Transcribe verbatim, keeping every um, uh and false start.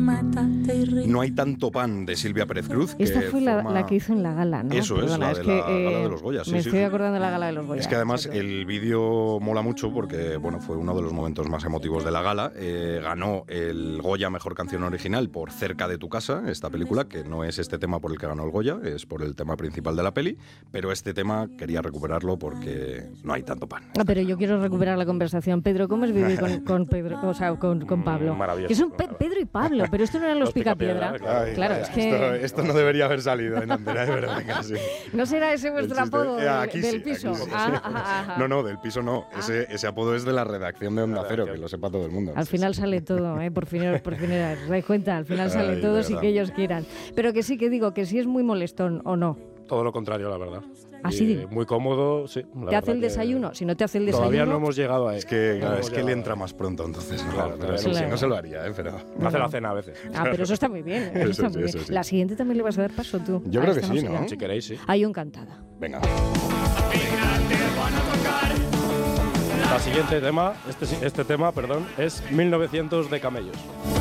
No hay tanto pan, de Silvia Pérez Cruz. Esta que fue la, forma... la que hizo en la gala, ¿no? Eso Perdona, es, la es de que, la eh, gala de los Goya. Sí, me sí, estoy sí. acordando de la gala de los Goya. Es que además exacto. el vídeo mola mucho porque bueno, fue uno de los momentos más emotivos de la gala. Eh, ganó el Goya Mejor Canción Original por Cerca de tu casa, esta película, que no es este tema por el que ganó el Goya, es por el tema principal de la peli, pero este tema quería recuperarlo porque no hay tanto pan. Ah, pero yo quiero recuperar la conversación. Pedro, ¿cómo es vivir con, con Pedro, o sea, con, con Pablo? Maravilloso. Que son Pe- Pedro y Pablo, pero esto no eran los, Los Picapiedra. Picapiedra, Ay, claro, vaya, es que esto, esto no debería haber salido en antena, ¿eh? Pero venga, sí. no será ese vuestro El chiste- apodo eh, del, aquí del sí, piso. aquí sí. Ah, ah, ah. No, no, del piso no. Ah. Ese, ese apodo es de la redacción de Onda Cero, Redacción. que lo sepa todo el mundo. Al final sale todo, ¿eh? Por fin, por fin, os dais cuenta, al final sale Ay, todo de sin verdad. que ellos quieran. Pero que sí, que digo, que sí es muy molestón, ¿o no? Todo lo contrario, la verdad. ¿Así Y, de- eh, muy cómodo, sí. la ¿Te verdad hace el que desayuno? Si no te hace el desayuno... Todavía no hemos llegado a Es eso. que, No claro, hemos es que él llegado. entra más pronto, entonces, ¿no? Claro, pero sí, claro. sí, no se lo haría, ¿eh? Pero... Me hace la cena a veces. Ah, pero eso está muy bien, eso Eso está sí, muy bien. eso sí. La siguiente también le vas a dar paso tú. Yo a creo que esta sí, música. ¿no? Si queréis, sí. Hay un cantada. Venga. La siguiente tema, este, este tema, perdón, es mil novecientos de Camellos.